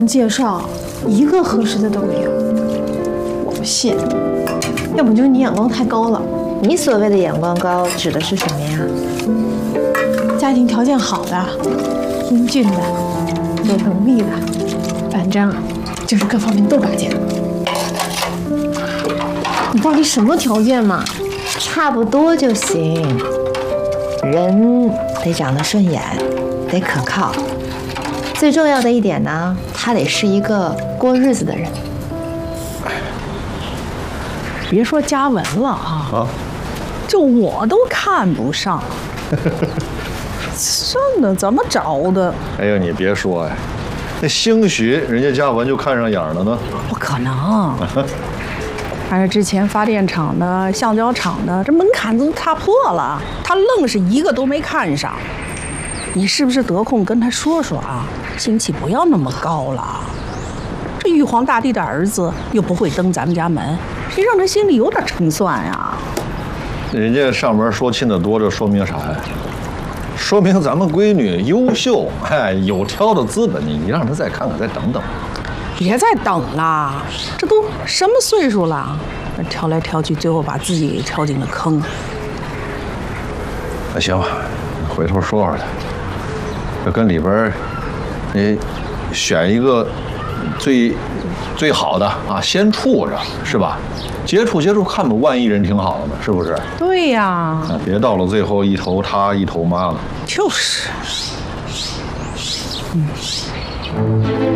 介绍一个合适的都没有，我不信。要不就是你眼光太高了。 你所谓的眼光高指的是什么呀？ 家庭条件好的、英俊的、有能力的，反正就是各方面都拔尖。你到底什么条件嘛？ 差不多就行。人得长得顺眼，得可靠。最重要的一点呢，他得是一个过日子的人。 别说嘉文了啊，就我都看不上。真的怎么找的？ 哎呦，你别说呀，那兴许人家嘉文就看上眼了呢。 不可能。还是之前发电厂的、橡胶厂的，这门槛都踏破了，他愣是一个都没看上。你是不是得空跟他说说啊？心气不要那么高了。这玉皇大帝的儿子又不会登咱们家门，谁让他心里有点成算呀？ 人家上门说亲的多，这说明啥呀？说明咱们闺女优秀，哎，有挑的资本。你让她再看看，再等等。 别再等了，这都什么岁数了？挑来挑去，最后把自己挑进了坑。 那行吧，回头说说他。要跟里边，你选一个最好的啊，先处着是吧？接触接触看吧，万一人挺好的呢，是不是？ 对呀。 啊，别到了最后一头他一头妈了。 就是。